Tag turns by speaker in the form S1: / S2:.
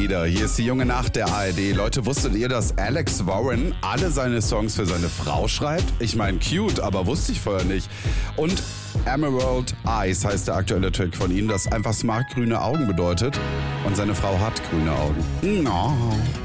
S1: Lieder. Hier ist die junge Nacht der ARD. Leute, wusstet ihr, dass Alex Warren alle seine Songs für seine Frau schreibt? Ich meine, cute, aber wusste ich vorher nicht. Und Emerald Eyes heißt der aktuelle Track von ihm, das einfach smart grüne Augen bedeutet. Und seine Frau hat grüne Augen. No.